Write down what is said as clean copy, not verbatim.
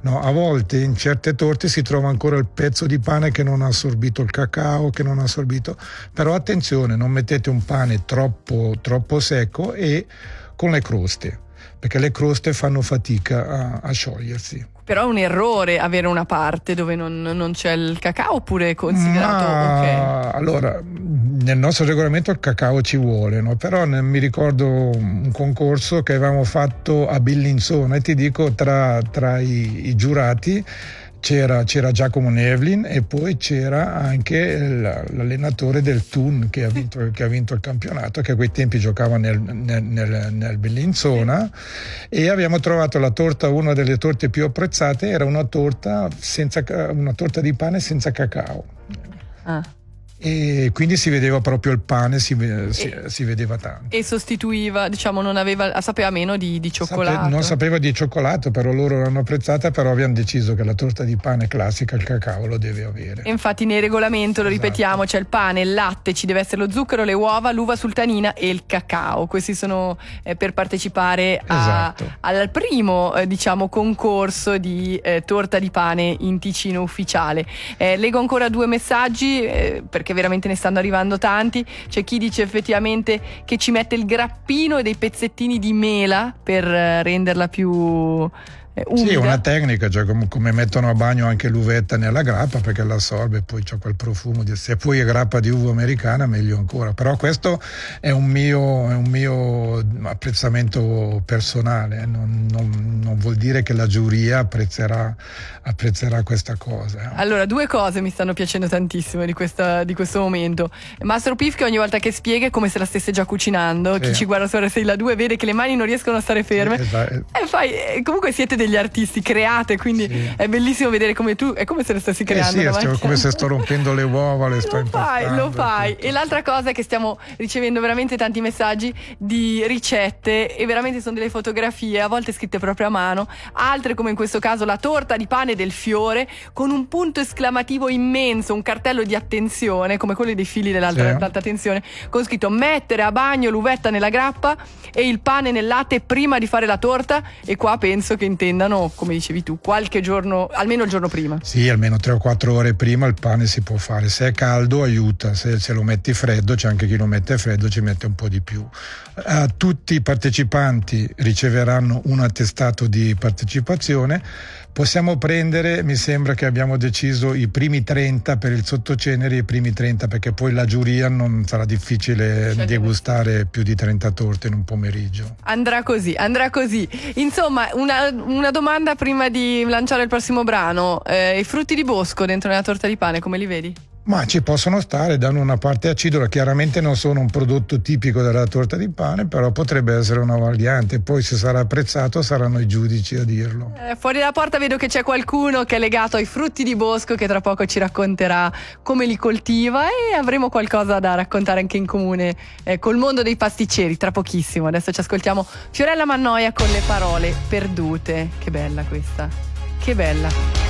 No, a volte in certe torte si trova ancora il pezzo di pane che non ha assorbito il cacao, che non ha assorbito. Però attenzione, non mettete un pane troppo secco e con le croste, perché le croste fanno fatica a sciogliersi. Però è un errore avere una parte dove non c'è il cacao, oppure è considerato ok? Allora, nel nostro regolamento il cacao ci vuole, no? Però mi ricordo un concorso che avevamo fatto a Bellinzona e ti dico tra i giurati c'era Giacomo Nevlin e poi c'era anche l'allenatore del Thun che ha vinto il campionato, che a quei tempi giocava nel Bellinzona, e abbiamo trovato la torta, una delle torte più apprezzate era una torta di pane senza cacao. E quindi si vedeva proprio il pane, si vedeva tanto. E sostituiva, diciamo, sapeva meno di cioccolato. Non sapeva di cioccolato, però loro l'hanno apprezzata, però abbiamo deciso che la torta di pane classica il cacao lo deve avere. E infatti nel regolamento, lo ripetiamo, c'è il pane, il latte, ci deve essere lo zucchero, le uova, l'uva sultanina e il cacao. Questi sono per partecipare al primo concorso di torta di pane in Ticino ufficiale. Leggo ancora 2 messaggi perché veramente ne stanno arrivando tanti. C'è chi dice effettivamente che ci mette il grappino e dei pezzettini di mela per renderla più umida. Sì, una tecnica, cioè come mettono a bagno anche l'uvetta nella grappa perché l'assorbe, poi c'è quel profumo se poi è grappa di uva americana meglio ancora. Però questo è un mio apprezzamento personale, non vuol dire che la giuria apprezzerà questa cosa. Allora, 2 cose mi stanno piacendo tantissimo di questo momento. Mastro Pif che ogni volta che spiega è come se la stesse già cucinando. Sì. Chi ci guarda su RSI La 2 vede che le mani non riescono a stare ferme. Sì, esatto. Comunque siete degli artisti, create, quindi sì. È bellissimo vedere come tu, è come se le stessi creando. Sì, come se sto rompendo le uova, le sto impastando. Lo fai. E l'altra cosa è che stiamo ricevendo veramente tanti messaggi di ricette e veramente sono delle fotografie, a volte scritte proprio a mano, altre come in questo caso la torta di pane del fiore con un punto esclamativo immenso, un cartello di attenzione come quelli dei figli dell'alta tensione, con scritto mettere a bagno l'uvetta nella grappa e il pane nel latte prima di fare la torta, e qua penso che intendano, come dicevi tu, qualche giorno, almeno il giorno prima. Sì, almeno 3 o 4 ore prima il pane si può fare. Se è caldo aiuta, se lo metti freddo, c'è anche chi lo mette freddo, ci mette un po' di più. Tutti i partecipanti riceveranno un attestato di partecipazione. Possiamo prendere, mi sembra che abbiamo deciso i primi 30 per il sottoceneri, i primi 30 perché poi la giuria non sarà difficile degustare più di 30 torte in un pomeriggio. Andrà così. Insomma, una domanda prima di lanciare il prossimo brano. I frutti di bosco dentro nella torta di pane, come li vedi? Ma ci possono stare, danno una parte acidola, chiaramente non sono un prodotto tipico della torta di pane, però potrebbe essere una variante, poi se sarà apprezzato saranno i giudici a dirlo. Fuori dalla porta vedo che c'è qualcuno che è legato ai frutti di bosco che tra poco ci racconterà come li coltiva, e avremo qualcosa da raccontare anche in comune col mondo dei pasticceri tra pochissimo. Adesso ci ascoltiamo Fiorella Mannoia con Le parole perdute. Che bella questa, che bella.